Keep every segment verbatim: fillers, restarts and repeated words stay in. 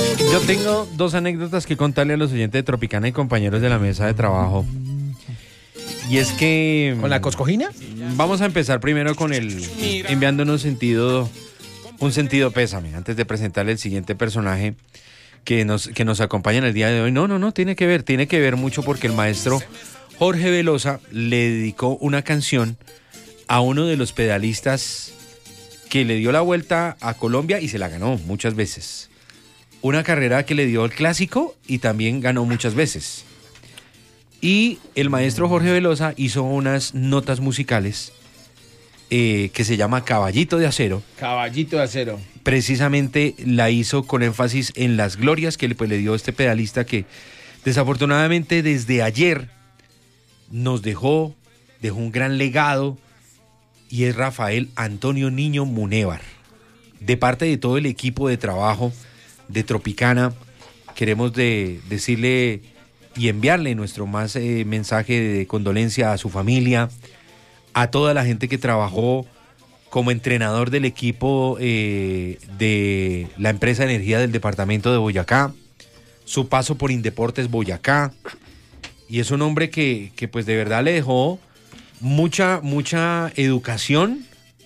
Yo tengo dos anécdotas que contarle a los oyentes de Tropicana y compañeros de la mesa de trabajo. Y es que... ¿Con la coscojina? Vamos a empezar primero con el... enviándonos un sentido, un sentido pésame, antes de presentarle el siguiente personaje que nos, que nos acompaña en el día de hoy. No, no, no, tiene que ver, tiene que ver mucho porque el maestro Jorge Velosa le dedicó una canción a uno de los pedalistas que le dio la vuelta a Colombia y se la ganó muchas veces. Una carrera que le dio el clásico y también ganó muchas veces. Y el maestro Jorge Velosa hizo unas notas musicales eh, que se llama Caballito de Acero. Caballito de Acero. Precisamente la hizo con énfasis en las glorias que le, pues, le dio este pedalista que desafortunadamente desde ayer nos dejó, dejó un gran legado, y es Rafael Antonio Niño Munévar. De parte de todo el equipo de trabajo de Tropicana, queremos de, decirle y enviarle nuestro más eh, mensaje de condolencia a su familia, a toda la gente que trabajó como entrenador del equipo eh, de la empresa de energía del departamento de Boyacá, su paso por Indeportes Boyacá, y es un hombre que, que pues de verdad le dejó mucha, mucha educación,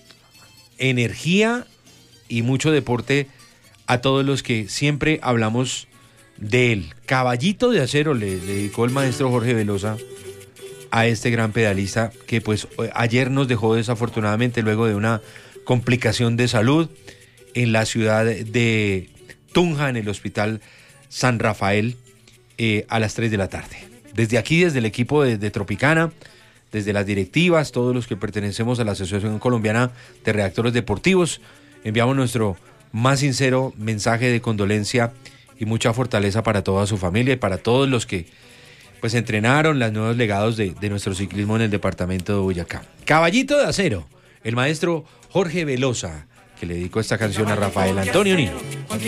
energía y mucho deporte a todos los que siempre hablamos de él. Caballito de Acero le, le dedicó el maestro Jorge Velosa a este gran pedalista que pues ayer nos dejó desafortunadamente luego de una complicación de salud en la ciudad de Tunja, en el hospital San Rafael, eh, a las tres de la tarde. Desde aquí, desde el equipo de, de Tropicana, desde las directivas, todos los que pertenecemos a la Asociación Colombiana de Reactores Deportivos, enviamos nuestro más sincero mensaje de condolencia y mucha fortaleza para toda su familia y para todos los que pues entrenaron los nuevos legados de, de nuestro ciclismo en el departamento de Boyacá. Caballito de Acero, el maestro Jorge Velosa, que le dedicó esta canción a Rafael Antonio Niño.